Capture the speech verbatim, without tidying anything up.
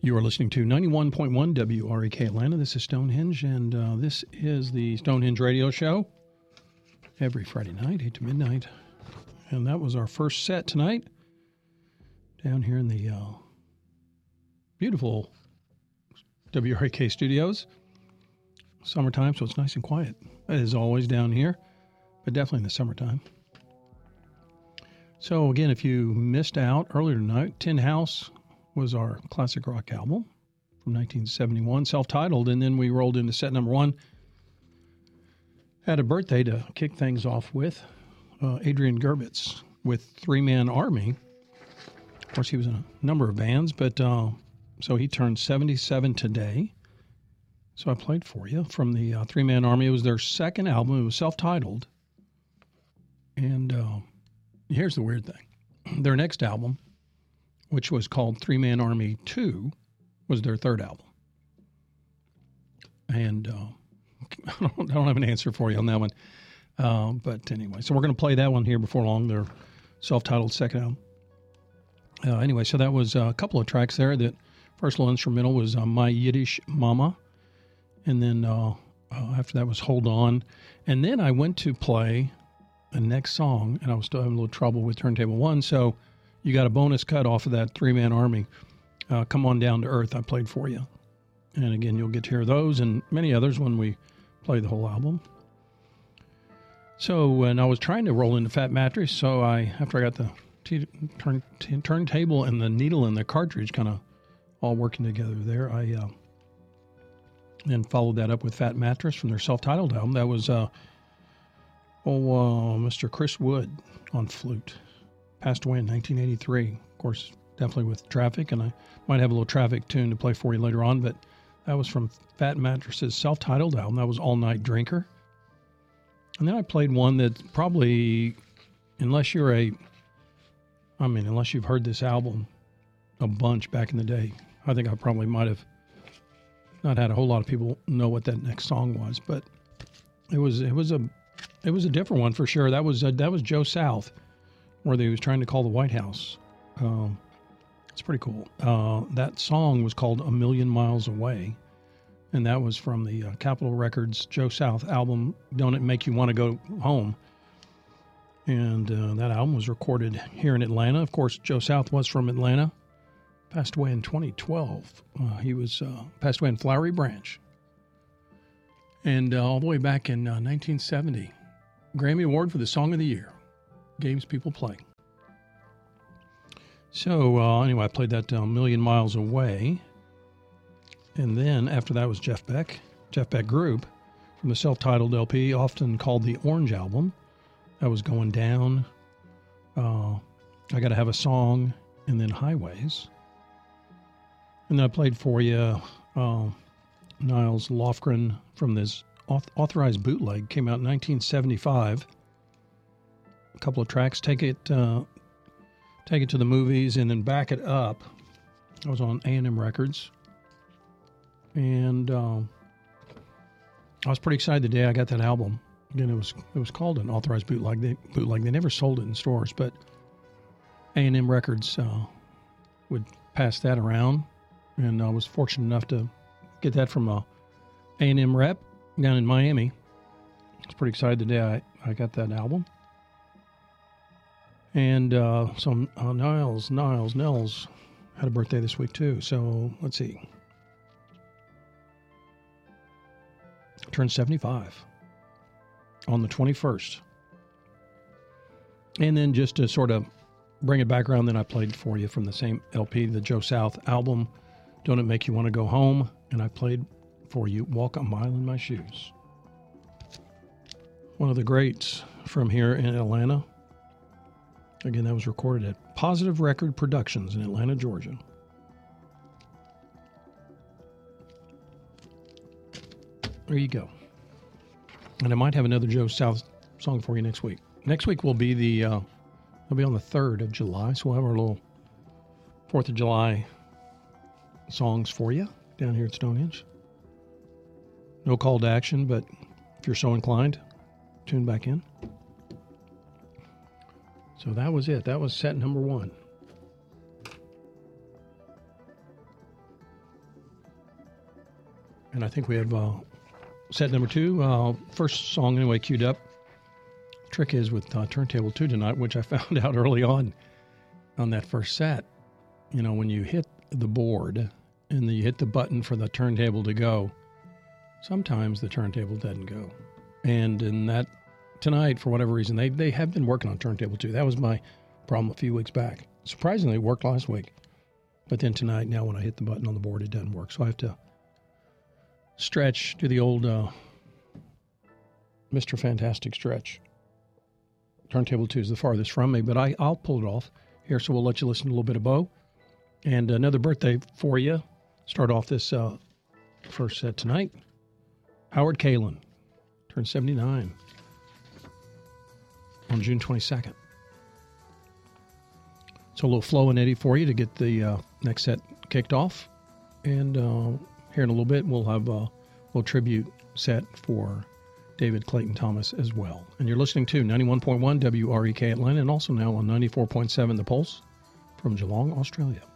You are listening to ninety-one point one W R E K Atlanta. This is Stonehenge, and uh, this is the Stonehenge Radio Show every Friday night, eight to midnight. And that was our first set tonight down here in the uh, beautiful W R E K studios. Summertime, so it's nice and quiet, as always down here, but definitely in the summertime. So again, if you missed out earlier tonight, Tin House was our classic rock album from nineteen seventy-one, self-titled, and then we rolled into set number one. Had a birthday to kick things off with, uh, Adrian Gerbitz with Three Man Army. Of course, he was in a number of bands, but uh, so he turned seventy-seven today. So I played for you from the uh, Three Man Army. It was their second album. It was self-titled. And uh, here's the weird thing. Their next album, which was called Three Man Army two, was their third album. And uh, I, don't, I don't have an answer for you on that one. Uh, but anyway, so we're going to play that one here before long, their self-titled second album. Uh, anyway, so that was a couple of tracks there. The first little instrumental was uh, My Yiddish Mama. And then uh, uh, after that was Hold On. And then I went to play the next song, and I was still having a little trouble with Turntable One, so you got a bonus cut off of that Three-Man Army. Uh, Come On Down to Earth, I played for you. And again, you'll get to hear those and many others when we play the whole album. So, and I was trying to roll into Fat Mattress, so I, after I got the t- turn, t- turntable and the needle and the cartridge kind of all working together there, I uh, then followed that up with Fat Mattress from their self-titled album. That was, uh, oh, uh, Mister Chris Wood on flute. Passed away in nineteen eighty-three. Of course, definitely with Traffic, and I might have a little Traffic tune to play for you later on, but that was from Fat Mattress's self-titled album. That was All Night Drinker. And then I played one that probably, unless you're a, I mean, unless you've heard this album a bunch back in the day, I think I probably might have not had a whole lot of people know what that next song was, but it was it was a it was a different one for sure. That was uh, that was Joe South, where they was trying to call the White House. Um, it's pretty cool. Uh, that song was called A Million Miles Away, and that was from the uh, Capitol Records Joe South album, Don't It Make You Want to Go Home? And uh, that album was recorded here in Atlanta. Of course, Joe South was from Atlanta. Passed away in twenty twelve. Uh, he was uh, passed away in Flowery Branch. And uh, all the way back in uh, nineteen seventy, Grammy Award for the Song of the Year. Games People Play. So, uh, anyway, I played that uh, Million Miles Away. And then after that was Jeff Beck, Jeff Beck Group, from the self-titled L P, often called the Orange Album. That was Going Down. Uh, I Gotta Have a Song, and then Highways. And then I played for you uh, Niles Lofgren from this auth- authorized bootleg. Came out in nineteen seventy-five. A couple of tracks. Take it, uh, take it to the movies, and then Back It Up. I was on A and M Records, and uh, I was pretty excited the day I got that album. Again, it was it was called an authorized bootleg. They, bootleg. They never sold it in stores, but A and M Records uh, would pass that around, and I was fortunate enough to get that from a A and M rep down in Miami. I was pretty excited the day I, I got that album. And uh, so uh, Niles, Niles, Nels had a birthday this week too. So let's see. Turned seventy-five on the twenty-first. And then just to sort of bring it back around, then I played for you from the same L P, the Joe South album, Don't It Make You Want to Go Home? And I played for you Walk a Mile in My Shoes. One of the greats from here in Atlanta. Again, that was recorded at Positive Record Productions in Atlanta, Georgia. There you go. And I might have another Joe South song for you next week. Next week will be the, uh, it'll be on the third of July, so we'll have our little fourth of July songs for you down here at Stonehenge. No call to action, but if you're so inclined, tune back in. So that was it. That was set number one. And I think we have uh, set number two, uh, first song anyway, queued up. Trick is with uh, Turntable two tonight, which I found out early on on that first set. You know, when you hit the board and then you hit the button for the turntable to go, sometimes the turntable doesn't go. And in that, tonight, for whatever reason, they, they have been working on Turntable two. That was my problem a few weeks back. Surprisingly, it worked last week. But then tonight, now when I hit the button on the board, it doesn't work. So I have to stretch, do the old uh, Mister Fantastic stretch. Turntable two is the farthest from me, but I, I'll pull it off here. So we'll let you listen to a little bit of Bo. And another birthday for you. Start off this uh, first set tonight. Howard Kaylan turned seventy-nine on June twenty-second. So a little Flo and Eddie for you to get the uh, next set kicked off. And uh, here in a little bit, we'll have a little tribute set for David Clayton Thomas as well. And you're listening to ninety-one point one W R E K Atlanta and also now on ninety-four point seven The Pulse from Geelong, Australia.